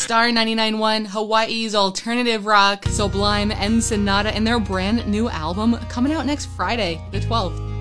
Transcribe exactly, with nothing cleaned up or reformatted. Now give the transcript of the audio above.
Star ninety-nine point one, Hawaii's alternative rock, Sublime and Sonata, and their brand new album coming out next Friday, the twelfth.